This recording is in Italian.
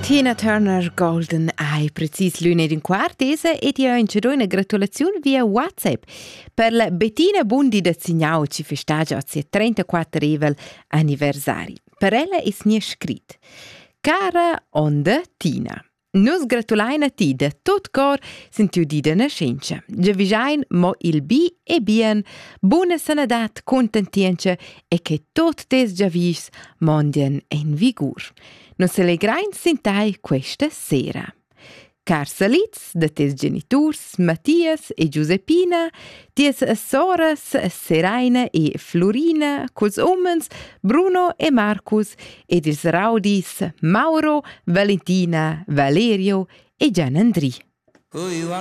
Tina Turner Golden Eye, precis lunedì un quart, esa e ti ho incedo una gratulazione via WhatsApp per la Bettina Bundi da Zignau ci festeggia il suo 34 anniversari. Per ella è scritto: Cara Onda Tina, nus gratulaina ti da tot cor sentiu di da nascenza. Giavisain mo il bi e bien, buona sanadat, contentienza e che tot des giavis mondien in vigur. Nos alegrain sentai questa sera. Car salits da tes geniturs Mattias e Giuseppina, ties soras Seraina e Florina, cos omens Bruno e Marcus, ed ils raudis Mauro, Valentina, Valerio e Gian Andri.